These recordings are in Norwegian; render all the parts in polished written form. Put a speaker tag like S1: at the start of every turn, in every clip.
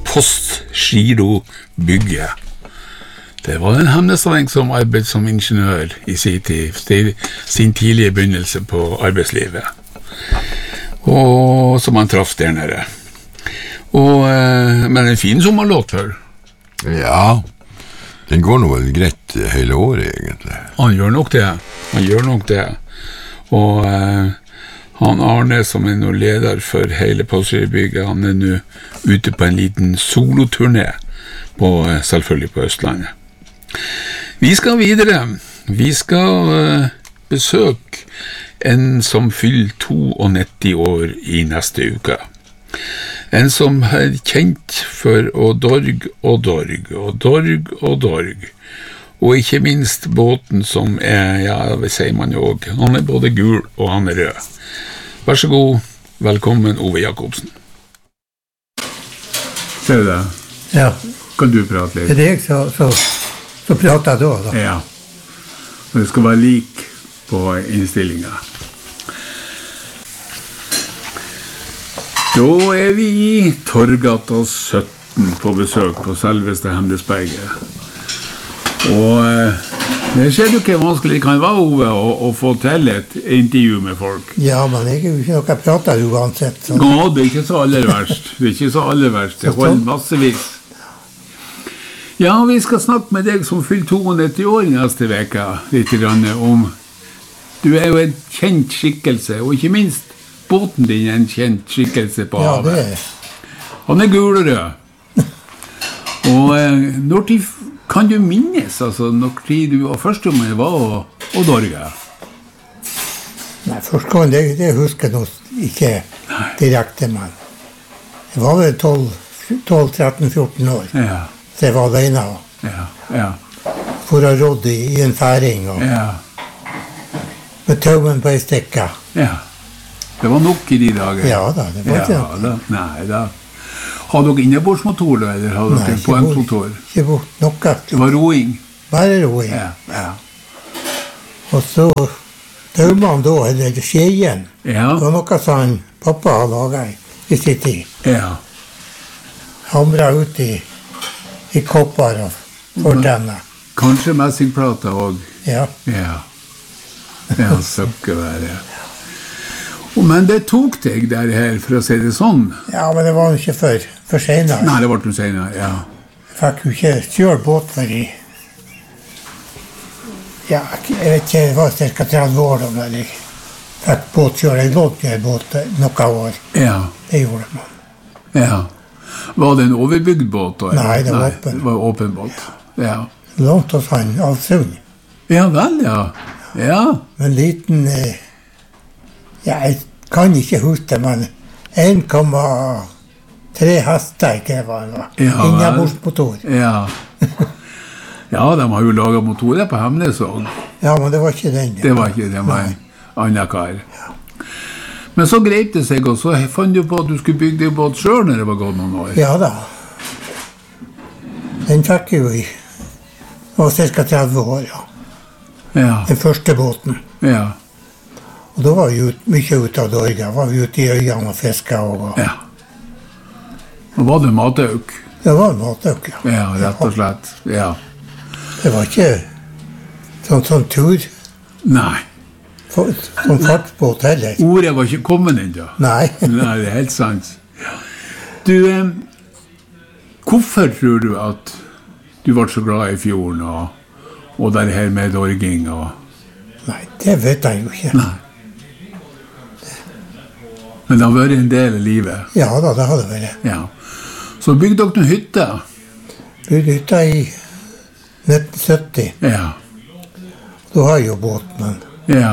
S1: Postgirobygget. Det var en Hemnesveng som arbeidet som ingeniør i sin tidlige begynnelse på arbeidslivet. Og som han traff der nede. Men en fin sommerlåt for.
S2: Ja, den går nå vel greit hele året egentlig.
S1: Han gjør nok det. Og han Arne, som nå leder for hele Postgirobygget, han nå ute på en liten soloturné, selvfølgelig på Østlandet. Vi skal videre. Vi skal besøke en som fyller 92 år i neste uke. En som er kjent for å dorg. Og ikke minst båten som det sier man jo også. Han er både gul og han er rød. Vær så god, velkommen Ove Jacobsen. Ser du det?
S3: Ja.
S1: Kan du prate litt?
S3: Det er jeg så prater jeg da.
S1: Ja. Og det skal være lik på innstillingen. Da er vi i Torgata 17 på besøk på selveste Hemnesberget. Og det skjer jo ikke vanskelig kan være, Ove, å få til et intervju med folk.
S3: Ja, men jeg er jo ikke noe prater uansett. Så.
S1: Ja, det er ikke så aller verst. Det holder massevis. Ja, vi skal snakke med deg som fyller 92 år neste veka, litt om. Du er jo en kjent skikkelse, og ikke minst båten din er en kjent skikkelse på havet.
S3: Ja, det er.
S1: Han er gul og rød. Og når tid kan du minnes, altså, når tid du var første gang var og dorga?
S3: Nei, første gang, det husker jeg nå ikke direkte, men jeg var vel 12-13-14 år. Ja. Så jeg var alene.
S1: Ja.
S3: For å rådde i en færing, og med taumen på en stikke.
S1: Ja. Det var nok i de dager.
S3: Ja da, det var ikke
S1: nok. Nei da. Har dere innebordsmotor da, eller har dere poengmotor?
S3: Ikke noe.
S1: Det var roing?
S3: Bare roing.
S1: Ja.
S3: Og så taumene da, eller skjeien,
S1: det
S3: var noe som pappa hadde laget i sin tid.
S1: Ja.
S3: Hamret ut i kopper og fortenne.
S1: Kanskje messingplater også?
S3: Ja.
S1: Ja, søkkevær, ja. Men det tok deg der her, for å si det sånn.
S3: Ja, men det var jo ikke for senere.
S1: Nei, det var ikke senere, ja.
S3: Jeg fikk jo ikke kjøre båt for jeg vet ikke, det var cirka 30 år da jeg fikk båtkjøre. Jeg lånte båt noen år. Ja. Det gjorde man.
S1: Ja. Var det en overbygd båt da?
S3: Nei, det var åpen.
S1: Det var åpen båt, ja.
S3: Lånte oss han av Sund.
S1: Ja vel, ja.
S3: Men liten... jeg kan ikke huske, men 1,3 hester ikke var det. Innebordsmotor. Ja.
S1: Ja, de har jo laget motorer på Hemnes også.
S3: Ja, men det var ikke den.
S1: Det var ikke det, var en annen kar. Ja. Men så grep det seg, og så fant du på at du skulle bygge deg båt selv når det var gått noen år.
S3: Ja da. Den fikk jo i. Det var cirka 30 år, ja. Den første båten. Ja. Og da var vi mye ute av Dorga. Var vi ute i øyene og fisket.
S1: Ja. Og var det matauk?
S3: Det var matauk, ja.
S1: Ja, rett og slett. Ja.
S3: Det var ikke sånn tur.
S1: Nei.
S3: Sånn fartsbåt heller.
S1: Ordet var ikke kommet ennå.
S3: Nei.
S1: Nei, det er helt sant. Du, hvorfor tror du at du ble så glad i fjorden og det her med dorging og...
S3: Nei, det vet jeg jo ikke.
S1: Nei. Men det har vært en del av livet?
S3: Ja da, det har det vært.
S1: Ja. Så bygde dere noen hytter?
S3: Bygde hytter i 1970.
S1: Ja.
S3: Da har jeg jo båten.
S1: Ja.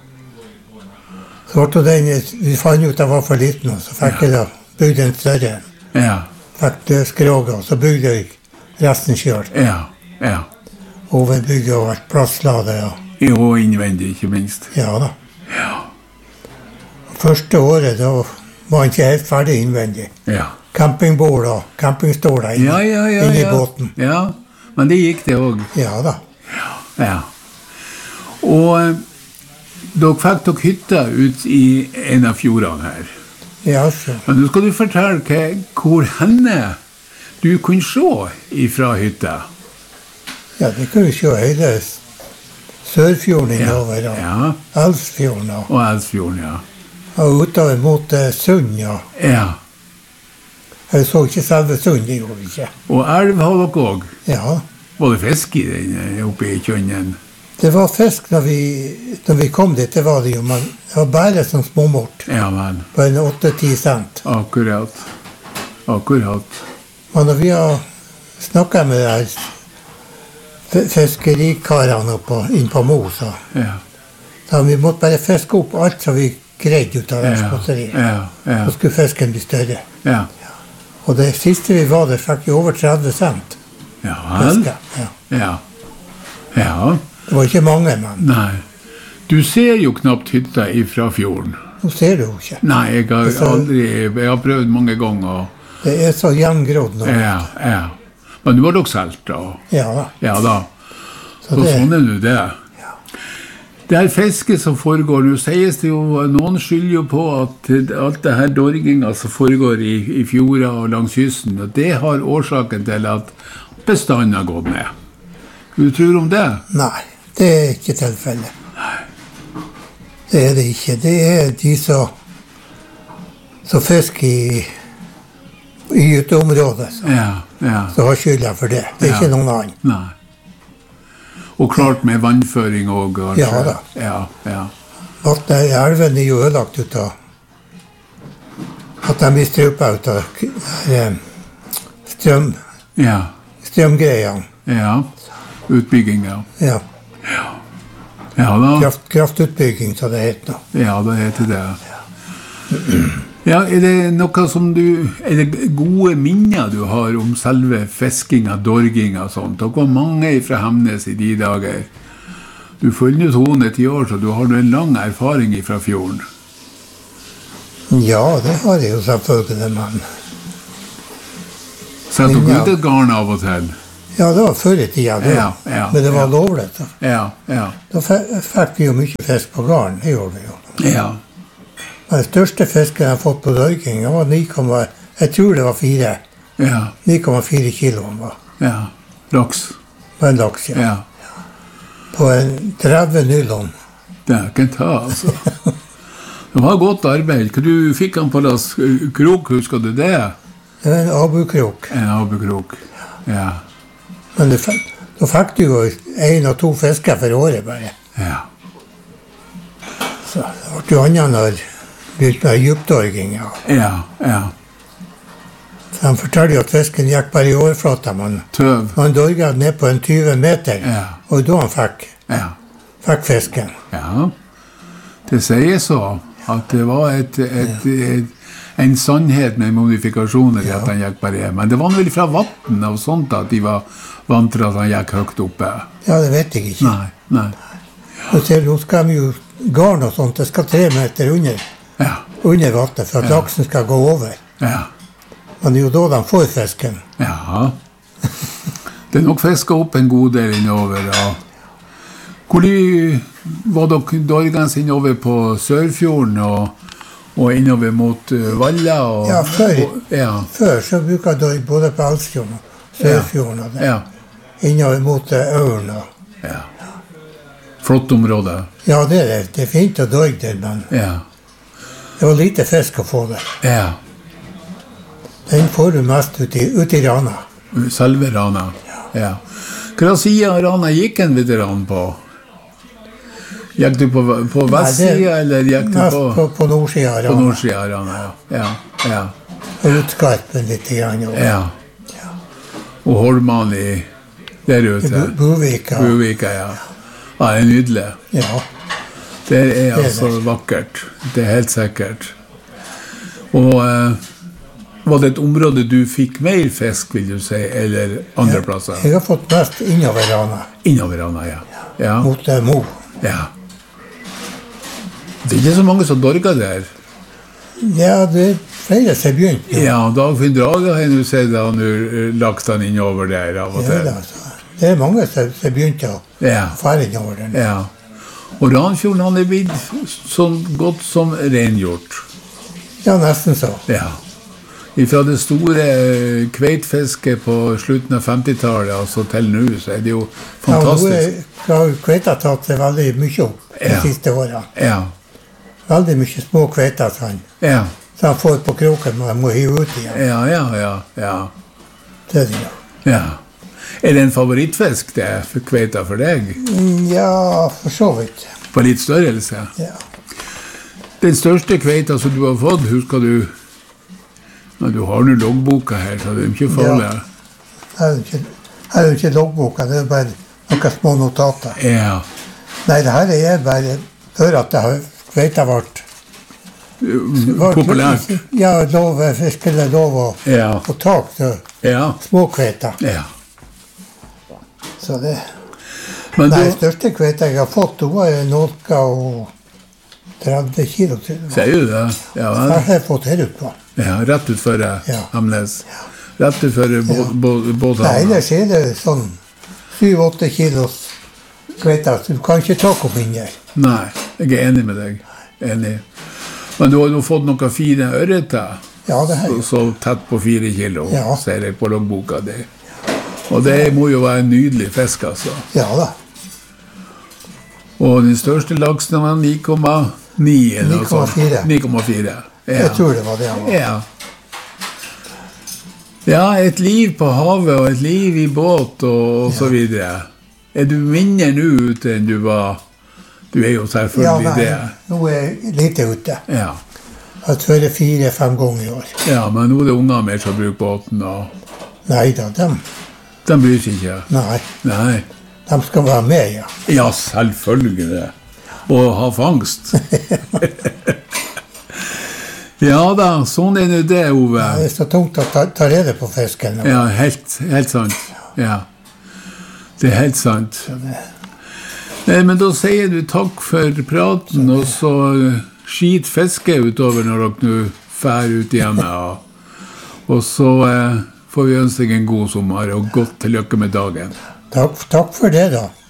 S3: Så ble den, vi fant ut at jeg var for liten, og så fikk jeg da bygd en større.
S1: Ja.
S3: Fikk det skroget, og så bygde jeg resten selv.
S1: Ja.
S3: Overbygget og et plasslade.
S1: Og innvendig, ikke minst.
S3: Ja da.
S1: Ja.
S3: Første året, da var han ikke helt ferdig innvendig.
S1: Ja.
S3: Campingbord og campingstoler inn i båten.
S1: Ja, men det gikk det også.
S3: Ja da.
S1: Ja. Og dere fikk dere hytta ut i en av fjordene her.
S3: Ja, så.
S1: Men nå skal du fortelle hvor henne du kunne se ifra hytta.
S3: Ja, det kunne vi se hele Sørfjorden innover, og Elsfjorden,
S1: Og Elsfjorden, ja.
S3: og utover mot Sund, ja.
S1: Ja.
S3: Jeg så ikke selve Sund, det gjorde vi ikke.
S1: Og elv har dere også?
S3: Ja.
S1: Var det fisk i den oppe i Kjønnen?
S3: Det var fisk når vi kom dit, det var det jo, men det var bare som småmort.
S1: Ja, men.
S3: På en 8-10 cent.
S1: Akkurat.
S3: Men når vi har snakket med de fiskerikarene inn på Mo, så vi måtte bare fiske opp alt som vi greide ut av det spotteriet. Så skulle fisken bli større.
S1: Ja.
S3: Og det siste vi var der, fikk vi over 30 cent.
S1: Ja, vel? Ja.
S3: Det var ikke mange, men...
S1: Nei. Du ser jo knapt hytta ifra fjorden.
S3: Nå ser du jo ikke.
S1: Nei, jeg har prøvd mange ganger.
S3: Det er så gjengrodd nå.
S1: Ja. Men du har dere selv da?
S3: Ja
S1: da. Så sånn er det.
S3: Ja.
S1: Det her fisket som foregår, nå sies det jo, noen skylder jo på at alt det her dorginga som foregår i fjorda og langs kysten, og det har årsaken til at bestanden har gått ned. Hva tror du om det?
S3: Nei, det er ikke tilfellet. Det er det ikke. Det er de som fisker i uteområdet som har skylda for det. Det er ikke noen annen.
S1: Nei. Og klart med vannføring også.
S3: Ja da.
S1: Ja.
S3: Vattnet i elven er jo ødelagt ut av at de blir strøpet ut av strømgreiene.
S1: Ja. Utbygging,
S3: Ja.
S1: Ja da.
S3: Kraftutbygging, så det heter nå.
S1: Ja, det heter det. Ja, er det noe som er det gode minner du har om selve fiskinga, dorginga og sånt? Dere var mange fra Hemnes i de dager. Du følger 210 år, så du har en lang erfaring fra fjorden.
S3: Ja, det har jeg jo selvfølgelig, men...
S1: Sett dere ut et garn av og til?
S3: Ja, det var før i tida, men det var lovlig.
S1: Ja.
S3: Da fikk vi jo mye fisk på garn, det gjorde vi jo.
S1: Ja.
S3: Den største fisken jeg har fått på dorging, var 9, jeg tror det var 4.
S1: Ja.
S3: 9,4 kilo han var.
S1: Ja. Laks.
S3: På en laks, ja. På en 30 nylon.
S1: Det er ikke ta, altså. Det var godt arbeid. Hva du fikk han på las krok, husker du det?
S3: Det var en abukrok.
S1: En abukrok, ja.
S3: Men da fikk du jo 1 og 2 fisker for året bare.
S1: Ja.
S3: Så det var jo annet når vi begynte med djupdorging,
S1: Ja.
S3: Så de fortalte jo at fisken gikk bare i overflata, men
S1: Tøv.
S3: han dorget ned på en 20 meter, og da han fikk fisken.
S1: Ja, det sier så at det var en sannhet med modifikasjoner at han gikk bare. Men det var vel fra vatten og sånt at de var vant til at han gikk høyt oppe.
S3: Ja, det vet jeg ikke.
S1: Nei.
S3: Og så skal vi jo garn og sånt, det skal 3 meter under vattnet for at laksen skal gå over.
S1: Ja.
S3: Men det er jo da de får fisken.
S1: Ja. Det er nok fisket opp en god del innover. Hvor var dere dorgene innover på Sørfjorden og innover mot Valla?
S3: Ja, før så bruker jeg både på Elsfjorden og Sørfjorden og det. Innover mot Ørn.
S1: Ja. Flott område.
S3: Ja, det er fint å dorge der, men det var lite fisk å få der.
S1: Ja.
S3: Den får du mest ut i Rana.
S1: Selve Rana? Ja. Hva siden av Rana gikk en veteran på? Gikk du på vestsida, eller gikk du på...
S3: Mest på nordsida av Rana.
S1: På nordsida av Rana, ja.
S3: Og utskarpen litt grann.
S1: Ja. Og Holmani der ute.
S3: Buvika.
S1: Buvika, ja. Ja, det er nydelig.
S3: Ja.
S1: Det er altså vakkert. Det er helt sikkert. Og var det et område du fikk mer fisk, vil du si, eller andre plasser?
S3: Jeg har fått mest innover Rana.
S1: Innover Rana, ja.
S3: Mot Mo.
S1: Ja. Det er ikke så mange som dorger der.
S3: Ja, det er flere som har begynt.
S1: Ja, Dagfinn Drage har du sett han lagt han innover der av og til.
S3: Ja, det er mange som har begynt å fære innover der.
S1: Ja. Og Ranfjorden han er blitt så godt som rengjort.
S3: Ja, nesten så.
S1: Ja. Fra det store kveitfisket på slutten av 50-tallet, altså til nå, så det jo fantastisk.
S3: Ja, nå har kveita tatt seg veldig mye opp de siste årene.
S1: Ja.
S3: Veldig mye små kveiter så han får på kroken, men han må hive ut igjen.
S1: Ja.
S3: Det er det, ja.
S1: Ja. Det en favorittfisk det for kveita for deg?
S3: Ja, for så vidt.
S1: På litt størrelse?
S3: Ja.
S1: Den største kveita som du har fått, husker du? Ja, du har nå loggboka her, så det ikke farlig.
S3: Ja. Jeg har jo ikke loggboka, det bare noen små notater.
S1: Ja.
S3: Nei, det her er bare før at kveita ble
S1: populært.
S3: Ja, fiskere lov å tak til små kveiter.
S1: Ja.
S3: Så det...
S1: Men
S3: nei, største kveita jeg har fått, hun var noe og 30 kilo til.
S1: Sier du det? Ja.
S3: Det har jeg fått her ut på.
S1: Ja, rett ut for Hamnes.
S3: Ja.
S1: Rett ut for båthavn.
S3: Nei, ellers er det sånn 7-8 kilos kveita, så du kan ikke ta opp inn her.
S1: Nei, jeg er enig med deg. Enig. Men du har jo fått noen fine ørreter.
S3: Ja, det har jeg.
S1: Så tett på 4 kilo, ser jeg på loggboka di. Og det må jo være en nydelig fisk, altså.
S3: Ja da.
S1: Og den største laksen var 9,9 eller noe sånt. 9,4.
S3: Jeg tror det var det han var.
S1: Ja. Ja, et liv på havet og et liv i båt og så videre. Er du mindre nå ute enn du var? Du er jo selvfølgelig det.
S3: Ja, nå er jeg lite ute.
S1: Ja.
S3: Jeg har vært 4-5 ganger i år.
S1: Ja, men nå er det unger mer som bruker båten.
S3: Nei da,
S1: de bryr seg ikke.
S3: Nei. De skal være med, ja.
S1: Ja, selvfølgelig. Og ha fangst. Ja da, sånn er det, Ove.
S3: Ja, det er så tungt å ta rede på fisken.
S1: Ja, helt sant. Ja. Det er helt sant. Nei, men da sier du takk for praten, og så skit fiske utover når dere nå fær ut hjemme. Og så får vi ønske deg en god sommer, og godt til lykke med dagen.
S3: Takk for det da.